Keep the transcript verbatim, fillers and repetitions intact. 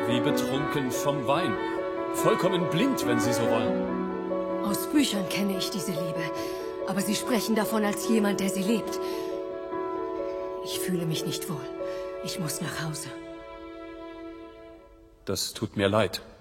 Wie betrunken vom Wein. Vollkommen blind, wenn Sie so wollen. Aus Büchern kenne ich diese Liebe. Aber Sie sprechen davon als jemand, der sie lebt. Ich fühle mich nicht wohl. Ich muss nach Hause. Das tut mir leid.